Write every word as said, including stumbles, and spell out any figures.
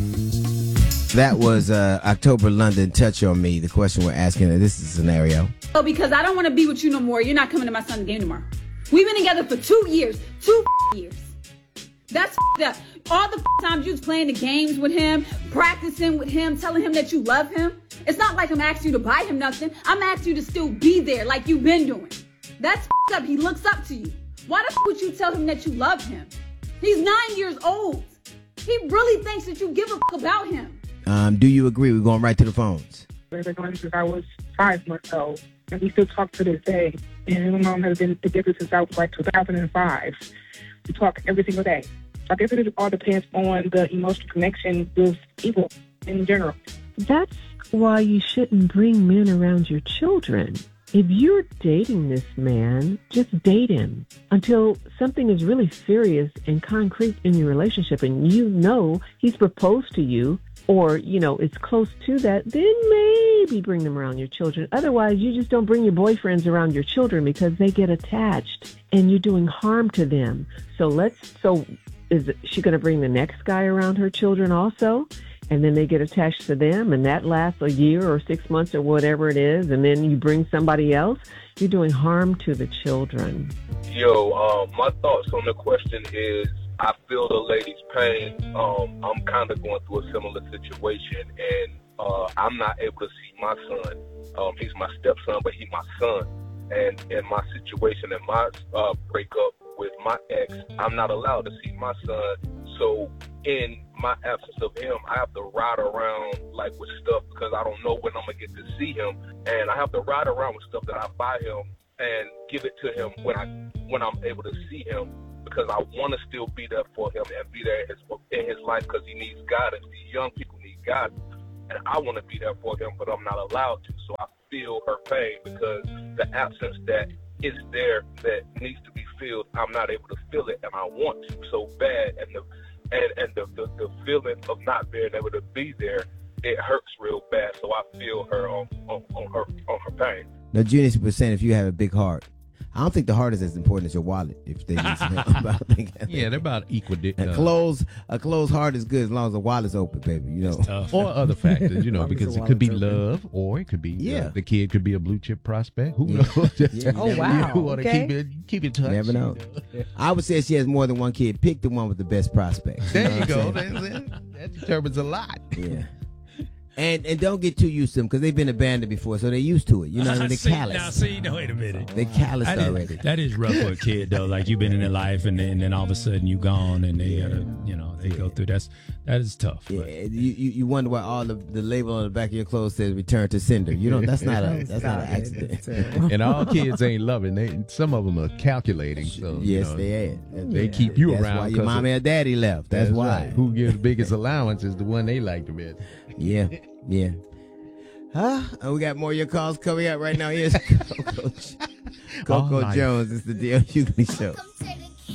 That was uh, October London, Touch on Me. The question we're asking, this is a scenario. Oh, because I don't want to be with you no more. You're not coming to my son's game tomorrow. We've been together for two years. Two years. That's up. All the times you was playing the games with him, practicing with him, telling him that you love him. It's not like I'm asking you to buy him nothing. I'm asking you to still be there like you've been doing. That's up. He looks up to you. Why the would you tell him that you love him? He's nine years old. He really thinks that you give a fuck about him. Um, do you agree? We're going right to the phones. We've been going since I was five months old, and we still talk to this day. And my mom has been together since I was like two thousand five. We talk every single day. I guess it all depends on the emotional connection with people in general. That's why you shouldn't bring men around your children. If you're dating this man, just date him until something is really serious and concrete in your relationship and you know he's proposed to you or, you know, it's close to that, then maybe bring them around your children. Otherwise, you just don't bring your boyfriends around your children because they get attached and you're doing harm to them. So let's, so is she going to bring the next guy around her children also? And then they get attached to them, and that lasts a year or six months or whatever it is, and then you bring somebody else, you're doing harm to the children. Yo, um, my thoughts on the question is I feel the lady's pain. Um, I'm kind of going through a similar situation, and uh, I'm not able to see my son. Um, he's my stepson, but he's my son. And in my situation, in my uh, breakup with my ex, I'm not allowed to see my son. So in my absence of him, I have to ride around like with stuff because I don't know when I'm gonna get to see him, and I have to ride around with stuff that I buy him and give it to him when I when I'm able to see him because I want to still be there for him and be there in his, in his life because he needs guidance. These young people need guidance, and I want to be there for him, but I'm not allowed to. So I feel her pain because the absence that is there that needs to be filled, I'm not able to feel it, and I want to so bad, and the And, and the, the, the feeling of not being able to be there, it hurts real bad. So I feel her on, on, on her on her pain. Now, Junior was saying if you have a big heart, I don't think the heart is as important as your wallet. If they use yeah, they're about equal. Di- a uh, closed a closed heart is good as long as the wallet's open, baby. You know, or other factors, you know, because it could be love, or it could be yeah. Uh, the kid could be a blue chip prospect. Who yeah. knows? yeah, oh wow! You want to okay. keep it keep it touch. Never know. You know? I would say if she has more than one kid, pick the one with the best prospects. There know you go. That, that, that determines a lot. Yeah. And and don't get too used to them because they've been abandoned before, so they're used to it. You know, they're see, callous. Now, see, no, wait a minute. They're calloused that is, already. That is rough for a kid, though. Like you've been in their life, and then, and then all of a sudden you gone, and they Yeah. gotta, you know, they Yeah. go through. That's that is tough. Yeah, but. you, you you wonder why all the the label on the back of your clothes says "Return to Sender." You know, that's not a that's not an accident. And all kids ain't loving. They some of them are calculating. So yes, you know, they are. They keep you that's around. Why your mommy or daddy left. That's, That's why. right. Who gives the biggest allowance is the one they like the best. Yeah, yeah. Huh? Oh, we got more of your calls coming up right now. Here's Coco, Coco All night. Jones. It's the D L Hughley Show.